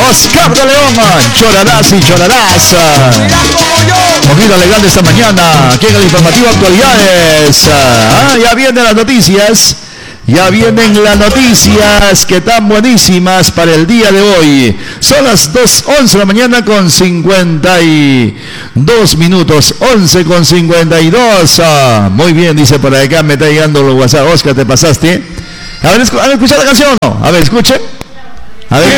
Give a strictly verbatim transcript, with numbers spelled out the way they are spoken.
Oscar de León, llorarás y llorarás. Poquito legal de esta mañana, aquí en el informativo Actualidades. Ah, ya vienen las noticias. Ya vienen las noticias que están buenísimas para el día de hoy. Son las dos once de la mañana con cincuenta y dos minutos. once con cincuenta y dos. Ah, muy bien, dice por acá, me está llegando los WhatsApp. Oscar, ¿te pasaste? A ver, ¿han escuchado la canción? No. A ver, escuche. A ver.